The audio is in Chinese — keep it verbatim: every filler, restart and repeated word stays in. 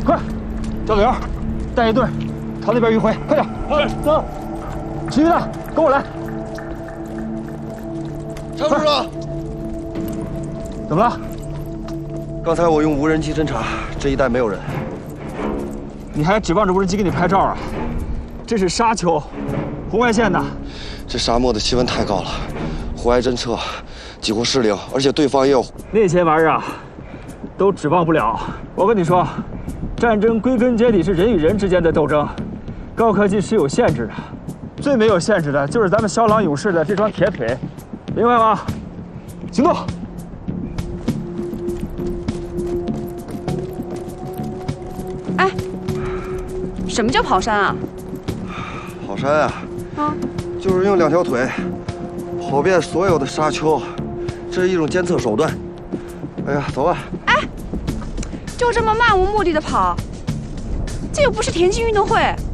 快，赵柳，带一队朝那边迂回，快点！ 哎，走。 其余的跟我来。 常叔叔， 怎么了？ 刚才我用无人机侦查，这一带没有人。 你还指望着无人机给你拍照啊？这是沙丘，红外线的。 这沙漠的气温太高了，户外侦测几乎失灵，而且对方也有那些玩意儿啊，都指望不了。我跟你说，战争归根结底是人与人之间的斗争，高科技是有限制的，最没有限制的就是咱们骁狼勇士的这双铁腿，明白吗？行动！ 哎，什么叫跑山啊？ 跑山啊， 啊， 就是用两条腿跑遍所有的沙丘，这是一种监测手段。哎呀，走吧。 哎，就这么漫无目的的跑，这又不是田径运动会。